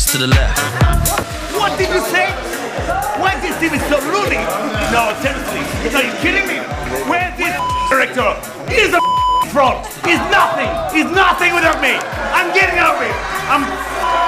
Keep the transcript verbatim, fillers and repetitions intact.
to the left. What did you say? Why is this T V so loony? No, seriously, are you kidding me? Where's this director? He's a fraud. He's nothing. He's nothing without me. I'm getting out of it. I'm